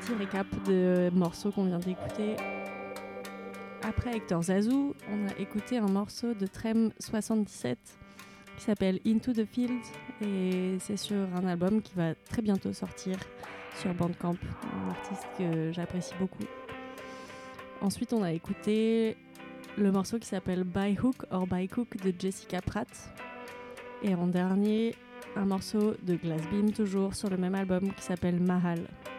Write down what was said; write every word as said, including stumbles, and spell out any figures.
petit récap de morceaux qu'on vient d'écouter. Après Hector Zazou, on a écouté un morceau de Trem soixante-dix-sept qui s'appelle Into the Field et c'est sur un album qui va très bientôt sortir sur Bandcamp, un artiste que j'apprécie beaucoup. Ensuite, on a écouté le morceau qui s'appelle By Hook or By Cook de Jessica Pratt. Et en dernier, un morceau de Glass Beam, toujours sur le même album, qui s'appelle Mahal.